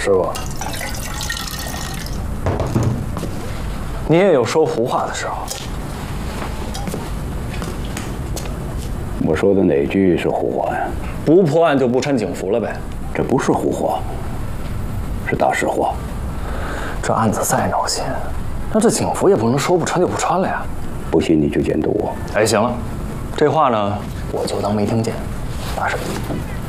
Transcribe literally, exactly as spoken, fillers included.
师傅，你也有说胡话的时候。 我说的哪句是胡话呀？ 不破案就不穿警服了呗？ 这不是胡话，是大实话。 这案子再闹心，那这警服也不能说不穿就不穿了呀。 不信你去监督我。 哎，行了，这话呢我就当没听见。大婶。